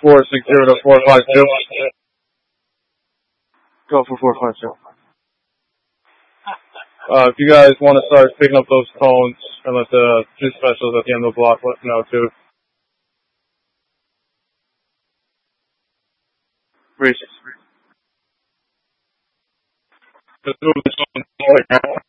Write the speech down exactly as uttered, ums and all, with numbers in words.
four six zero to four five two. Go for four five two. Uh, if you guys want to start picking up those tones and let the two specials at the end of the block let us know too. Reach. Just move the tone.